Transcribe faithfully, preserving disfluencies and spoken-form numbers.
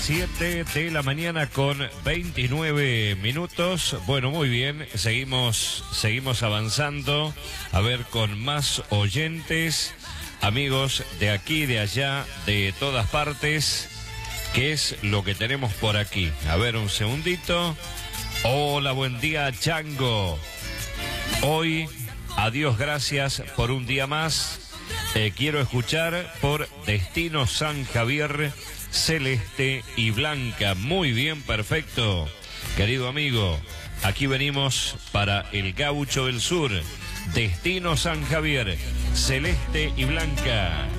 siete de la mañana con veintinueve minutos. Bueno, muy bien, seguimos, seguimos avanzando, a ver, con más oyentes, amigos de aquí, de allá, de todas partes. ¿Qué es lo que tenemos por aquí? A ver, un segundito. Hola, buen día, Chango. Hoy, a Dios gracias por un día más. Eh, quiero escuchar por Destino San Javier, celeste y blanca. Muy bien, perfecto. Querido amigo, aquí venimos para el Gaucho del Sur. Destino San Javier, celeste y blanca.